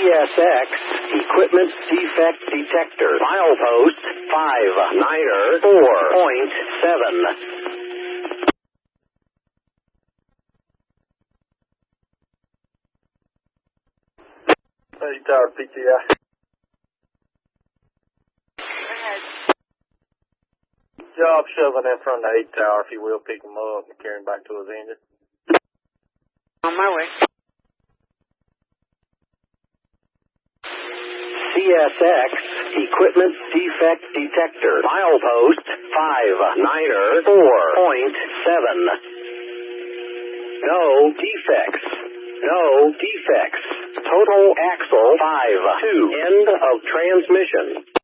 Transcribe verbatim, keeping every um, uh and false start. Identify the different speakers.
Speaker 1: S X Equipment Defect Detector. Milepost five niner four point seven.
Speaker 2: eight Tower P T I. Job shoving in front of the eight Tower, if you will, pick him up and carry him back to his engine.
Speaker 3: On my way.
Speaker 1: C S X Equipment Defect Detector. Milepost five niner four point seven. No defects. No defects. Total axle five two. End of transmission.